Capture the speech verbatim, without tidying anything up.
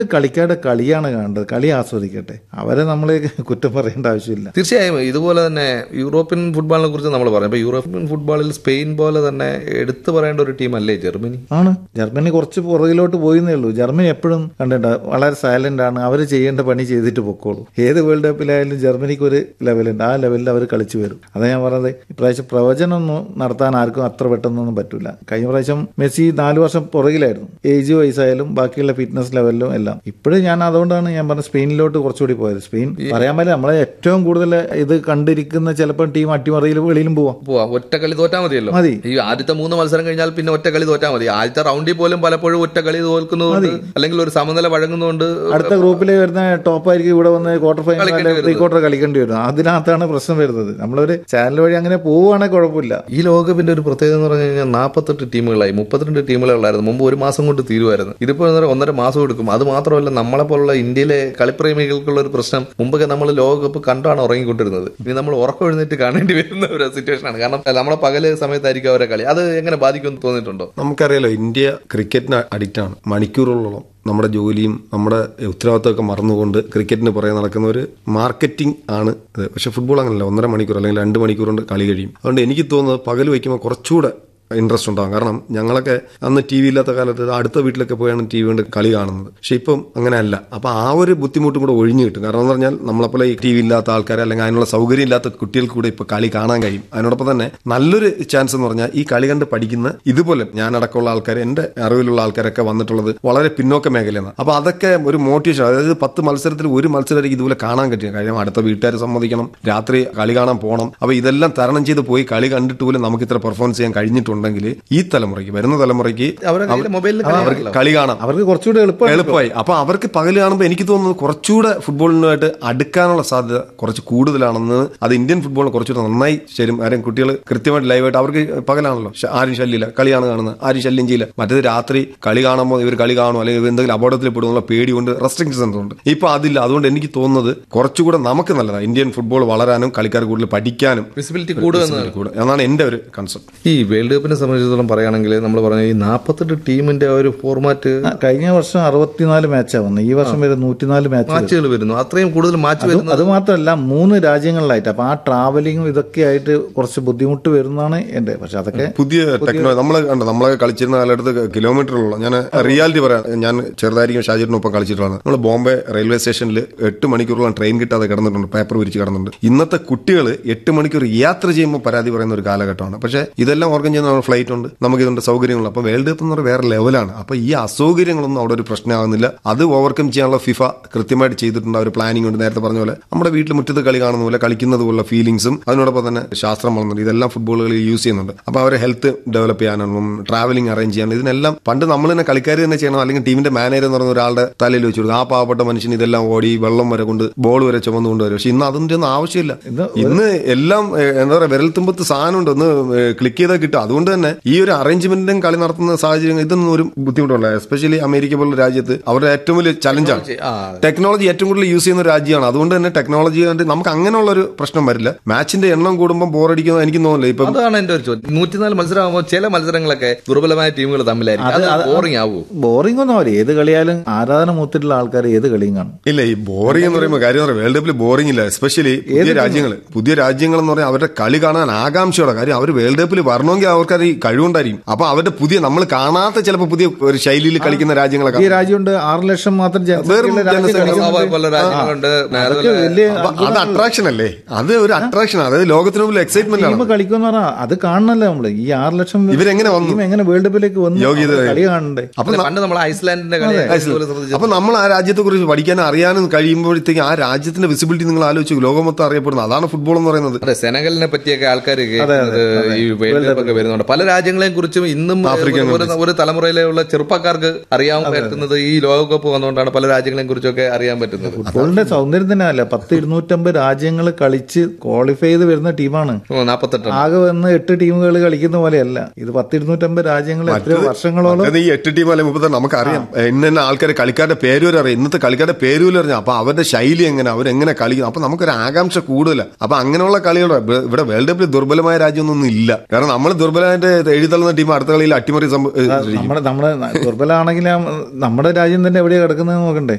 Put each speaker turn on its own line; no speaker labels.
കളിക്കാരുടെ കളിയാണ് കാണേണ്ടത്, കളി ആസ്വദിക്കട്ടെ, അവരെ നമ്മൾ കുറ്റം പറയേണ്ട ആവശ്യമില്ല.
തീർച്ചയായും ഇതുപോലെ തന്നെ യൂറോപ്യൻ ഫുട്ബോളിനെ കുറിച്ച് നമ്മൾ പറയാം. ഇപ്പോൾ യൂറോപ്യൻ ഫുട്ബോളിൽ സ്പെയിൻ പോലെ തന്നെ എടുത്തു പറയേണ്ട ഒരു ടീമല്ലേ ജർമ്മനി?
ആണ്. ജർമ്മനി കുറച്ച് പുറകിലോട്ട് പോയിന്നേ ഉള്ളൂ. ജർമ്മനി എപ്പോഴും കണ്ടിട്ട് വളരെ സൈലന്റ് ആണ്. അവർ ചെയ്യേണ്ട പണി ചെയ്തിട്ട് പൊക്കോളൂ. ഏത് വേൾഡ് കപ്പിലായാലും ജർമ്മനിക്ക് ഒരു ലെവലുണ്ട്, ആ ലെവലിൽ അവർ കളിച്ചു വരും. അതാ ഞാൻ പറഞ്ഞത്, ഇപ്രാവശ്യം പ്രവചനമൊന്നും നടത്താൻ ആർക്കും അത്ര പെട്ടെന്നൊന്നും പറ്റില്ല. കഴിഞ്ഞ പ്രാവശ്യം മെസ്സി നാല് വർഷം പുറകിലായിരുന്നു, ഏജ് വയസ്സായാലും ബാക്കിയുള്ള ഫിറ്റ്നസ് ലെവലിലും എല്ലാം. ഇപ്പോഴും ഞാൻ അതുകൊണ്ടാണ് ഞാൻ പറഞ്ഞത് സ്പെയിനിലോട്ട് കുറച്ചുകൂടി പോയത്. സ്പെയിൻ പറയാൻ പറ്റില്ല, നമ്മളെ ഏറ്റവും കൂടുതൽ ഇത് കണ്ടിരിക്കുന്ന ചിലപ്പോൾ ടീം അട്ടിമറിയിൽ വെളിയിലും പോവാം
പോവാം ഒറ്റ കളി തോറ്റാൽ മതിയല്ലോ.
മതി.
ഈ ആദ്യത്തെ മൂന്ന് മത്സരം കഴിഞ്ഞാൽ പിന്നെ ഒറ്റ കളി തോറ്റാൽ മതി. ആദ്യത്തെ റൗണ്ടിൽ പോലും പലപ്പോഴും ഒറ്റ കളി തോൽക്കുന്നതുകൊണ്ട് അല്ലെങ്കിൽ ഒരു സമനില വഴങ്ങുന്നതുകൊണ്ട്
അടുത്ത ഗ്രൂപ്പിൽ വരുന്ന ടോപ്പായിരിക്കും ഇവിടെ വന്ന് ക്വാർട്ടർ ഫൈനൽ പ്രീ ക്വാർട്ടർ കളിക്കേണ്ടി വരും. അതിനകത്താണ് പ്രശ്നം വരുന്നത്. നമ്മളൊരു ചാനൽ വഴി അങ്ങനെ പോവുകയാണെങ്കിൽ കുഴപ്പമില്ല.
ഈ ലോകകപ്പിന്റെ ഒരു പ്രത്യേകത എന്ന് പറഞ്ഞു കഴിഞ്ഞാൽ നാൽപ്പത്തെട്ട് ടീമുകളായി, മുപ്പത്തിരണ്ട് ടീമുകളെ ഉള്ളായിരുന്നു. മുമ്പ് ഒരു മാസം കൊണ്ട് തീരുമായിരുന്നു. ഇതിപ്പോ ഒന്നര മാസം എടുക്കും. അത് മാത്രമല്ല, നമ്മളെ പോലുള്ള ഇന്ത്യയിലെ കളിപ്രേമികൾക്കുള്ള ഒരു പ്രശ്നം, മുമ്പൊക്കെ നമ്മൾ ലോകകപ്പ് കണ്ടാണ് ഉറങ്ങിക്കൊണ്ടിരുന്നത്. ഇനി നമ്മൾ ഉറക്കം എഴുന്നേറ്റ് കാണേണ്ടി വരുന്ന ഒരു സിറ്റുവേഷൻ ആണ്. കാരണം നമ്മളെ പകല് സമയത്തായിരിക്കും അവരെ കളി. അത് എങ്ങനെ ബാധിക്കുമെന്ന് തോന്നിയിട്ടുണ്ടോ?
നമുക്കറിയാലോ, ഇന്ത്യ ക്രിക്കറ്റിന് അഡിക്റ്റ് ആണ്. മണിക്കൂറുകളോളം നമ്മുടെ ജോലിയും നമ്മുടെ ഉത്തരവാദിത്തമൊക്കെ മറന്നുകൊണ്ട് ക്രിക്കറ്റിന് പുറകെ നടക്കുന്ന ഒരു മാർക്കറ്റിംഗ് ആണ് ഇത്. പക്ഷെ ഫുട്ബോൾ അങ്ങനെയല്ല, ഒന്നര മണിക്കൂർ അല്ലെങ്കിൽ രണ്ട് മണിക്കൂർ കൊണ്ട് കളി കഴിയും. അതുകൊണ്ട് എനിക്ക് തോന്നുന്നത് പകൽ വയ്ക്കുമ്പോൾ കുറച്ചുകൂടെ ഇൻട്രസ്റ്റ് ഉണ്ടാകും. കാരണം ഞങ്ങളൊക്കെ അന്ന് ടി വി ഇല്ലാത്ത കാലത്ത് അടുത്ത വീട്ടിലൊക്കെ പോയാണ് ടി വി കൊണ്ട് കളി കാണുന്നത്. പക്ഷെ ഇപ്പം അങ്ങനെ അല്ല. അപ്പൊ ആ ഒരു ബുദ്ധിമുട്ടും കൂടെ ഒഴിഞ്ഞു കിട്ടും. കാരണം എന്ന് പറഞ്ഞാൽ നമ്മളെപ്പോലെ ഈ ടി വി ഇല്ലാത്ത ആൾക്കാരെ അല്ലെങ്കിൽ അതിനുള്ള സൗകര്യം ഇല്ലാത്ത കുട്ടികൾക്ക് കൂടെ ഇപ്പൊ കളി കാണാൻ കഴിയും. അതിനോടൊപ്പം തന്നെ നല്ലൊരു ചാൻസ് എന്ന് പറഞ്ഞാൽ ഈ കളി കണ്ട് പഠിക്കുന്ന ഇതുപോലെ ഞാനടക്കമുള്ള ആൾക്കാർ, എന്റെ അറിവിലുള്ള ആൾക്കാരൊക്കെ വന്നിട്ടുള്ളത് വളരെ പിന്നോക്ക മേഖലയാണ്. അപ്പൊ അതൊക്കെ ഒരു മോട്ടിവേഷൻ. അതായത് പത്ത് മത്സരത്തിൽ ഒരു മത്സരം ഇതുപോലെ കാണാൻ പറ്റും. കാര്യം അടുത്ത വീട്ടുകാർ സമ്മതിക്കണം, രാത്രി കളി കാണാൻ പോകണം. അപ്പൊ ഇതെല്ലാം തരണം ചെയ്ത് പോയി കളി കണ്ടിട്ട് പോലും നമുക്ക് ഇത്ര പെർഫോമൻസ് ചെയ്യാൻ കഴിഞ്ഞിട്ടുണ്ട് ിൽ ഈ തലമുറയ്ക്ക്, വരുന്ന തലമുറയ്ക്ക് അവർക്ക് കളി കാണാം, അവർക്ക് കുറച്ചുകൂടെ എളുപ്പമായി. അപ്പൊ അവർക്ക് പകല് കാണുമ്പോൾ എനിക്ക് തോന്നുന്നത് കുറച്ചുകൂടെ ഫുട്ബോളിനുമായിട്ട് അടുക്കാനുള്ള സാധ്യത കുറച്ച് കൂടുതലാണെന്ന്. അത് ഇന്ത്യൻ ഫുട്ബോളിന് കുറച്ചുകൂടെ നന്നായി ചേരും. ആരും കുട്ടികൾ കൃത്യമായിട്ട് ലൈവായിട്ട് അവർക്ക് പകലാണല്ലോ, ആരും ശല്യമില്ല, കളിയാണ് കാണുന്നത്, ആരും ശല്യം ചെയ്യില്ല. മറ്റേത് രാത്രി കളി കാണുമ്പോൾ ഇവർ കളി കാണും അല്ലെങ്കിൽ എന്തെങ്കിലും അപകടത്തിൽ പെടുന്നുള്ള പേടി കൊണ്ട് റെസ്ട്രിക്ഷൻസ് ഉണ്ട്. ഇപ്പൊ അതില്ല. അതുകൊണ്ട് എനിക്ക് തോന്നുന്നത് കുറച്ചുകൂടെ നമുക്ക് നല്ലതാണ് ഇന്ത്യൻ ഫുട്ബോൾ വളരാനും കളിക്കാർ കൂടുതൽ പഠിക്കാനും
വിസിബിലിറ്റി കൂടുതൽ
എന്നാണ് എന്റെ ഒരു കൺസെപ്റ്റ്.
ഈ വേൾഡ് കപ്പിനെ സംബന്ധിച്ചിടത്തോളം പറയുകയാണെങ്കിൽ നമ്മൾ പറഞ്ഞ ഈ നാൽപ്പത്തെട്ട് ടീമിന്റെ ഒരു ഫോർമാറ്റ്,
കഴിഞ്ഞ വർഷം അറുപത്തിനാല് മാച്ചാണ് വന്നത്, ഈ വർഷം വരെ നൂറ്റിനാല് മാച്ചുകൾ വരുന്നു.
അത്രയും കൂടുതൽ മാച്ച് വരുന്നു.
അത് മാത്രമല്ല മൂന്ന് രാജ്യങ്ങളിലായിട്ട്. അപ്പൊ ആ ട്രാവലിംഗും ഇതൊക്കെ ആയിട്ട് കുറച്ച് ബുദ്ധിമുട്ട് വരുന്നതാണ് എന്റെ. പക്ഷെ അതൊക്കെ
പുതിയ ടെക്നോളജി നമ്മളെ കണ്ടോ, നമ്മളെ കളിച്ചിരുന്ന കാലത്ത് കിലോമീറ്ററുള്ള, ഞാൻ റിയാലിറ്റി പറയാം, ഞാൻ ചെറുതായിരിക്കും ഷാജിറിനൊപ്പം കളിച്ചിട്ടുള്ളതാണ്. നമ്മൾ ബോംബെ റെയിൽവേ സ്റ്റേഷനിൽ എട്ട് മണിക്കൂറോളം ട്രെയിൻ കിട്ടാതെ കിടന്നിട്ടുണ്ട്, പേപ്പർ വിരിച്ച് കിടന്നിട്ടുണ്ട്. ഇന്നത്തെ കുട്ടികൾ എട്ട് മണിക്കൂർ യാത്ര ചെയ്യുമ്പോൾ പരാതി പറയുന്ന ഒരു കാലഘട്ടമാണ്. പക്ഷേ ഇതെല്ലാം ഓർഗൻ ചെയ്യുന്ന ഫ്ലൈറ്റ് ഉണ്ട്, നമുക്ക് ഇതുണ്ട്, സൗകര്യങ്ങൾ. അപ്പൊ വേൾഡ് കപ്പ് എന്ന് പറഞ്ഞാൽ വേറെ ലെവലാണ്. അപ്പൊ ഈ അസൗകര്യങ്ങളൊന്നും അവിടെ ഒരു പ്രശ്നമാകുന്നില്ല. അത് ഓവർകം ചെയ്യാനുള്ള ഫിഫ കൃത്യമായിട്ട് ചെയ്തിട്ടുണ്ട്. ഒരു പ്ലാനിംഗ് ഉണ്ട്. നേരത്തെ പറഞ്ഞ പോലെ നമ്മുടെ വീട്ടിൽ മുറ്റത്ത് കളി കാണുന്ന പോലെ കളിക്കുന്നത് പോലുള്ള ഫീലിംഗ്സും അതിനോടൊപ്പം തന്നെ ശാസ്ത്രം വളർന്നുണ്ട്. ഇതെല്ലാം ഫുട്ബോളുകളിൽ യൂസ് ചെയ്യുന്നുണ്ട്. അപ്പൊ അവരെ ഹെൽത്ത് ഡെവലപ്പ് ചെയ്യാനും ട്രാവലിംഗ് അറേഞ്ച് ചെയ്യാനും ഇതിനെല്ലാം പണ്ട് നമ്മൾ തന്നെ കളിക്കാർ തന്നെ ചെയ്യണം. അല്ലെങ്കിൽ ടീമിന്റെ മാനേജർ എന്ന് പറഞ്ഞ ഒരാളുടെ തലയിൽ വെച്ചു കൊടുക്കും. ആ പാവപ്പെട്ട മനുഷ്യന് ഇതെല്ലാം ഓടി വെള്ളം വരെ കൊണ്ട് ബോൾ വരെ ചുമന്നു കൊണ്ടുവരും. പക്ഷെ ഇന്ന് അതിന്റെ ഒന്നും ആവശ്യമില്ല. ഇന്ന് എല്ലാം എന്താ പറയുക, വിരൽത്തുമ്പത്ത് സാധനം ഉണ്ട്, ഒന്ന് ക്ലിക്ക് ചെയ്താൽ കിട്ടും. അതുകൊണ്ട് തന്നെ ഈ ഒരു അറേഞ്ച്മെന്റും കളി നടത്തുന്ന സാഹചര്യം ഇതൊന്നും ഒരു ബുദ്ധിമുട്ടുള്ള, എസ്പെഷ്യലി അമേരിക്ക പോലുള്ള രാജ്യത്ത് അവരുടെ ഏറ്റവും വലിയ ചലഞ്ചാണ്. ടെക്നോളജി ഏറ്റവും കൂടുതൽ യൂസ് ചെയ്യുന്ന രാജ്യമാണ്. അതുകൊണ്ട് തന്നെ ടെക്നോളജി കൊണ്ട് നമുക്ക് അങ്ങനെയുള്ള ഒരു പ്രശ്നം വരില്ല. മാച്ചിന്റെ എണ്ണം കൂടുമ്പോൾ ബോറടിക്കുന്നത് എനിക്ക് തോന്നില്ല. ഇപ്പൊ
അതാണ് എന്റെ ഒരു ചോദ്യം. നൂറ്റിനാല് മത്സരമാകുമ്പോൾ ചില മത്സരങ്ങളൊക്കെ ദുർബലമായ ടീമുകൾ തമ്മിലായിരിക്കും. ബോറിംഗ് ആവുമോ?
ബോറിംഗ് ഒന്നും ആവില്ല. ഏത് കളിയാലും ആരാധന മൂത്തിട്ടുള്ള ആൾക്കാർ ഏത് കളിയും കാണും.
ഇല്ല, ഈ ബോറിംഗ് എന്ന് പറയുമ്പോൾ കാര്യം വേൾഡ് കപ്പിൽ ബോറിംഗ് ഇല്ല. എസ്പെഷ്യലി പുതിയ രാജ്യങ്ങൾ പുതിയ രാജ്യങ്ങൾ എന്ന് പറഞ്ഞാൽ അവരുടെ കളി കാണാൻ ആകാംക്ഷയോടെ. കാര്യം അവർ വേൾഡ് കപ്പിൽ വരണമെങ്കിൽ അവർക്ക് അത് കഴിവുണ്ടായിരിക്കും. അപ്പൊ അവരുടെ പുതിയ നമ്മൾ കാണാത്ത ചിലപ്പോൾ പുതിയ ഒരു ശൈലിയിൽ കളിക്കുന്ന രാജ്യങ്ങളൊക്കെ.
ഈ രാജ്യമുണ്ട് ആറ് ലക്ഷം മാത്രം
അത് അട്രാക്ഷൻ അല്ലേ? അത് ഒരു അട്രാക്ഷൻ. അതായത് ലോകത്തിന് മുമ്പിൽ എക്സൈറ്റ്മെന്റ് ആണ്
കളിക്കുന്ന പറഞ്ഞാൽ അത് കാണണല്ലേ നമ്മള്. ഈ ആറ് ലക്ഷം
ഇവരെങ്ങനെ വന്നു,
എങ്ങനെ വേൾഡ് കപ്പിലേക്ക് വന്നു കളി കാണണ്ടേ?
അപ്പൊ നമ്മൾ ഐസ്ലാൻഡിന്റെ
അപ്പൊ നമ്മൾ ആ രാജ്യത്തെ കുറിച്ച് പഠിക്കാനും അറിയാനും കഴിയുമ്പോഴത്തേക്ക് ആ രാജ്യത്തിന്റെ വിസിബിലിറ്റി നിങ്ങൾ ആലോചിച്ചു. ലോകം മൊത്തം അറിയപ്പെടുന്നത് അതാണ് ഫുട്ബോൾ എന്ന് പറയുന്നത്.
അതെ, സെനഗലിനെ പറ്റിയൊക്കെ ആൾക്കാർ ഈ വേൾഡ് കപ്പ് ഒക്കെ വരുന്നുണ്ട്. പല രാജ്യങ്ങളെയും കുറിച്ചും ഇന്നും ഒരു തലമുറയിലുള്ള ചെറുപ്പക്കാർക്ക് അറിയാൻ പറ്റുന്നത് ഈ ലോകകപ്പ് വന്നുകൊണ്ടാണ്. പല രാജ്യങ്ങളെയും കുറിച്ചൊക്കെ അറിയാൻ പറ്റുന്നത്.
ഫുട്ബോളിന്റെ സൗന്ദര്യം തന്നെ അല്ല. പത്ത് ഇരുന്നൂറ്റമ്പത് രാജ്യങ്ങൾ കളിച്ച് ക്വാളിഫൈ ചെയ്ത് വരുന്ന ടീമാണ്.
നാപ്പത്തെട്ട്
ആകെ വന്ന് എട്ട് ടീമുകൾ കളിക്കുന്ന പോലെയല്ല. ഇത് പത്ത് ഇരുന്നൂറ്റമ്പത് രാജ്യങ്ങൾ എത്രയോ വർഷങ്ങളോളം
ഈ എട്ട് ടീം അല്ലെ മുപ്പത്തി നമുക്ക് അറിയാം. ഇന്ന ആൾക്കാരെ കളിക്കാരുടെ പേരൂര് അറിയാം. ഇന്നത്തെ കളിക്കാരുടെ പേരൂര് അറിയാം. അപ്പൊ അവരുടെ ശൈലി എങ്ങനെ, അവരെങ്ങനെ കളിക്കും. അപ്പൊ നമുക്കൊരു ആകാംക്ഷ കൂടുതലാണ്. അപ്പൊ അങ്ങനെയുള്ള കളികളോ ഇവിടെ വേൾഡ് കപ്പിൽ ദുർബലമായ രാജ്യമൊന്നും ഇല്ല. കാരണം നമ്മൾ ദുർബലമായിട്ട് എഴുതള്ളുന്ന ടീം അടുത്ത കളിയിൽ അട്ടിമറി
നമ്മുടെ നമ്മുടെ ദുർബലമാണെങ്കിൽ നമ്മുടെ രാജ്യം തന്നെ എവിടെയാണ് കിടക്കുന്നത് നോക്കണ്ടേ.